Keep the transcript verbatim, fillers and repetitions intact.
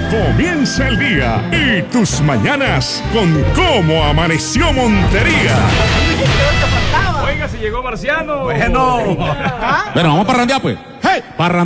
Comienza el día y tus mañanas con Cómo Amaneció Montería. Oiga, si llegó Marciano. Bueno. ¿Ah? Bueno, vamos a parrandear, pues. ¡Hey! Parrandear.